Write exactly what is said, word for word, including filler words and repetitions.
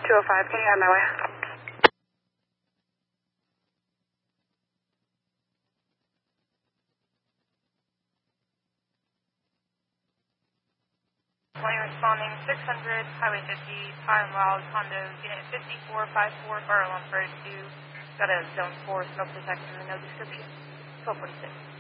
two oh five, can you have my way? twenty responding, six hundred, Highway fifty, Time Wild, Condo, Unit fifty-four fifty-four, Garland Road two. Got a Zone four smoke detector, no description. twelve forty-six.